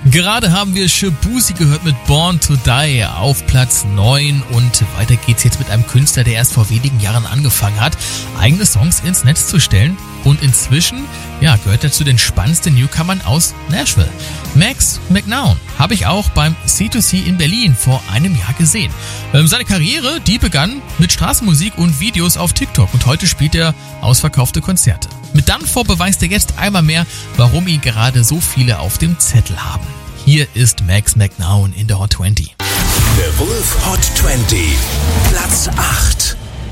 Gerade haben wir Shaboozey gehört mit Born to Die auf Platz 9 und weiter geht's jetzt mit einem Künstler, der erst vor wenigen Jahren angefangen hat, eigene Songs ins Netz zu stellen und inzwischen, gehört er zu den spannendsten Newcomern aus Nashville. Max McNown habe ich auch beim C2C in Berlin vor einem Jahr gesehen. Seine Karriere, die begann mit Straßenmusik und Videos auf TikTok und heute spielt er ausverkaufte Konzerte. Mit Danfor beweist er jetzt einmal mehr, warum ihn gerade so viele auf dem Zettel haben. Hier ist Max McNown in der Hot 20. The Wolf Hot 20, Platz 8.